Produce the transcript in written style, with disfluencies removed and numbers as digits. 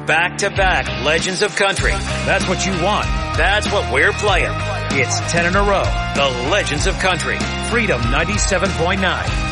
Back-to-back Legends of Country. That's what you want. That's what we're playing. It's 10 in a row. The Legends of Country. Freedom 97.9.